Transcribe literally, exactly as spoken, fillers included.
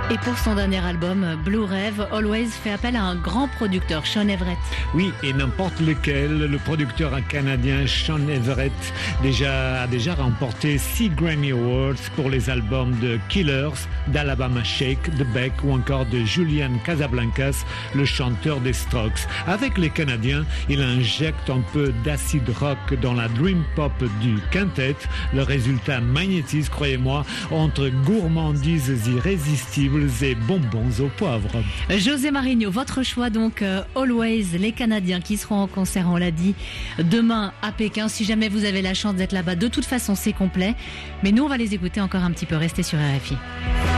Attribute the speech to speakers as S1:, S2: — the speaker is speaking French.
S1: Et pour son dernier album, Blue Rêve, Always fait appel à un grand producteur, Sean Everett.
S2: Oui, et n'importe lequel, le producteur canadien Sean Everett déjà, a déjà remporté six Grammy Awards pour les albums de Killers, d'Alabama Shake, de Beck ou encore de Julian Casablancas, le chanteur des Strokes. Avec les Canadiens, il injecte un peu d'acid rock dans la dream pop du quintet. Le résultat magnétise, croyez-moi, entre gourmandises irrésistibles et bonbons au poivre.
S1: José Marigno, votre choix donc, euh, Always, les Canadiens qui seront en concert, on l'a dit, demain à Pékin. Si jamais vous avez la chance d'être là-bas, de toute façon c'est complet. Mais nous on va les écouter encore un petit peu, restez sur R F I.